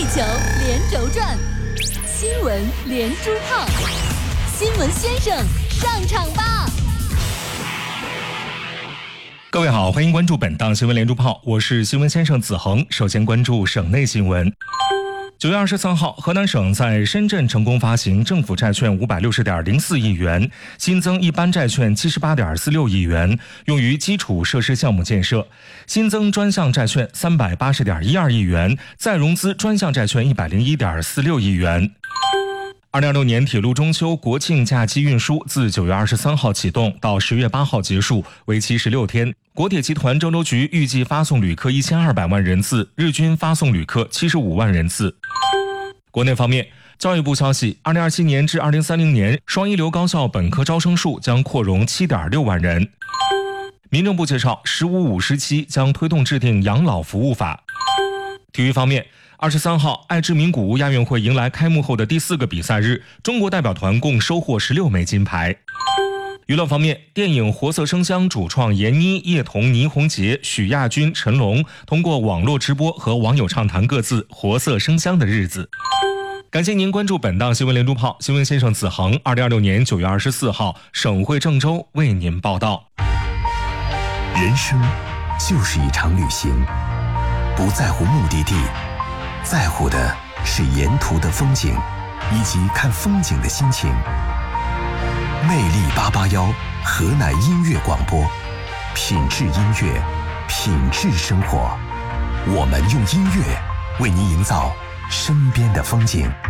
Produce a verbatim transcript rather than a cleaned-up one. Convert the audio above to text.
地球连轴转，新闻连珠炮，新闻先生上场吧！ 各位好，欢迎关注本档新闻连珠炮，我是新闻先生子恒。首先关注省内新闻。九月二十三号，河南省在深圳成功发行政府债券五百六十点零四亿元，新增一般债券七十八点四六亿元，用于基础设施项目建设；新增专项债券三百八十点一二亿元，再融资专项债券一百零一点四六亿元。二零二六年铁路中秋国庆假期运输自九月二十三号启动到十月八号结束，为期十六天。国铁集团郑州局预计发送旅客一千二百万人次，日均发送旅客七十五万人次。国内方面，教育部消息，二零二七年至二零三零年双一流高校本科招生数将扩容七点六万人。民政部介绍，十五五时期将推动制定养老服务法。体育方面，二十三号，爱之名古屋亚运会迎来开幕后的第四个比赛日，中国代表团共收获十六枚金牌。娱乐方面，电影《活色生香》主创闫妮、叶童、倪虹洁、许亚军、陈龙通过网络直播和网友畅谈各自活色生香的日子。感谢您关注本档新闻连珠炮，新闻先生子恒，二零二六年九月二十四号，省会郑州为您报道。 人生就是一场旅行，不在乎目的地，在乎的是沿途的风景以及看风景的心情。魅力八八幺河南音乐广播，品质音乐，品质生活。我们用音乐为您营造身边的风景。